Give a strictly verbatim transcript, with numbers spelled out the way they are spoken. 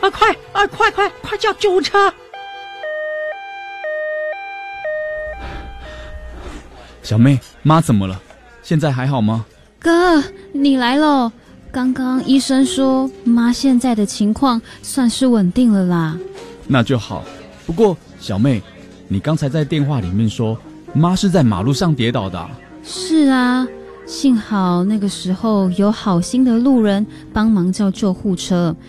啊，快啊，快快快叫救护车！ 小妹，妈怎么了？现在还好吗？ 哥，你来了。刚刚医生说妈现在的情况算是稳定了啦。 那就好。不过小妹，你刚才在电话里面说妈是在马路上跌倒的啊。 是啊，幸好那个时候有好心的路人帮忙叫救护车，